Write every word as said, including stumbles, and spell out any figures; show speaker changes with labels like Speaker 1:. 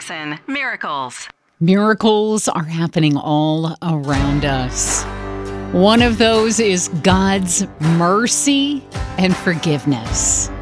Speaker 1: Listen, miracles.
Speaker 2: Miracles are happening all around us. One of those is God's mercy and forgiveness.